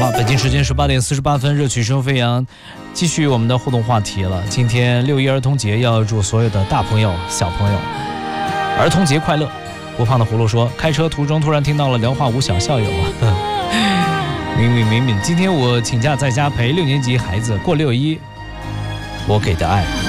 好，北京时间18点48分，热曲声飞扬，继续我们的互动话题了。今天6·1儿童节，要祝所有的大朋友、小朋友儿童节快乐。不胖的葫芦说，开车途中突然听到了辽化五小校友敏，今天我请假在家陪6年级孩子过6·1，我给的爱。